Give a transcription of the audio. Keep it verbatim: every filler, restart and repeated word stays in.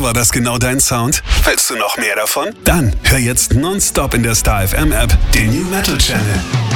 war das genau dein Sound? Willst du noch mehr davon? Dann hör jetzt nonstop in der Star F M App den New Metal Channel.